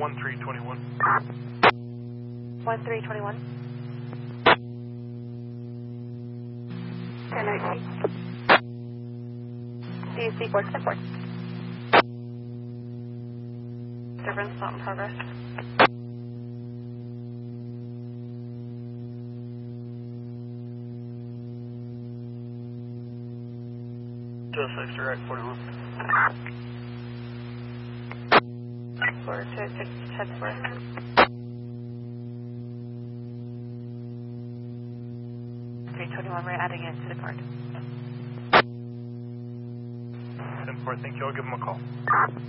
1321. 1321. 1019. DUC 474. Disturbance not in progress. Just 6 direct 41. 426 10 4. 321, we're adding it to the card. 10-4, thank you. I'll give them a call.